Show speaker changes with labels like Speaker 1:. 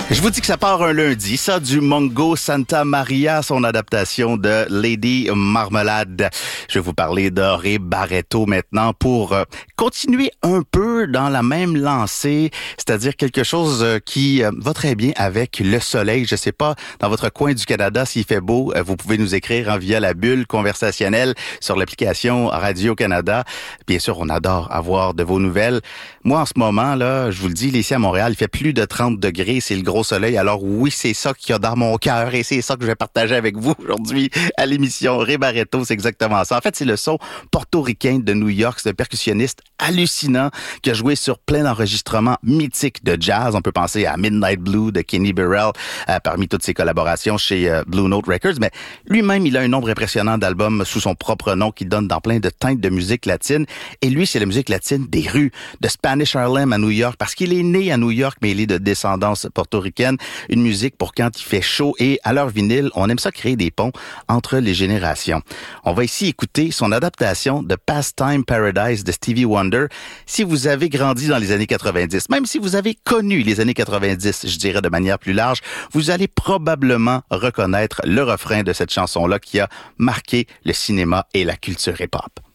Speaker 1: Je vous dis que ça part un lundi, ça, du Mongo Santa Maria, son adaptation de Lady Marmalade. Je vais vous parler de Ray Barretto maintenant pour continuer un peu dans la même lancée, c'est-à-dire quelque chose qui va très bien avec le soleil. Je sais pas, dans votre coin du Canada, s'il fait beau, vous pouvez nous écrire via la bulle conversationnelle sur l'application Radio-Canada. Bien sûr, on adore avoir de vos nouvelles. Moi, en ce moment, là, je vous le dis, ici à Montréal, il fait plus de 30 degrés, c'est le gros soleil. Alors oui, c'est ça qu'il y a dans mon cœur et c'est ça que je vais partager avec vous aujourd'hui à l'émission. Ray Barretto, c'est exactement ça. En fait, c'est le son portoricain de New York. C'est un percussionniste hallucinant qui a joué sur plein d'enregistrements mythiques de jazz. On peut penser à Midnight Blue de Kenny Burrell parmi toutes ses collaborations chez Blue Note Records. Mais lui-même, il a un nombre impressionnant d'albums sous son propre nom qui donne dans plein de teintes de musique latine. Et lui, c'est la musique latine des rues, de Spanish Harlem à New York, parce qu'il est né à New York, mais il est de descendance portoricaine. Une musique pour quand il fait chaud et à leur vinyle, on aime ça créer des ponts entre les générations. On va ici écouter son adaptation de Pastime Paradise de Stevie Wonder. Si vous avez grandi dans les années 90, même si vous avez connu les années 90, je dirais de manière plus large, vous allez probablement reconnaître le refrain de cette chanson-là qui a marqué le cinéma et la culture hip-hop.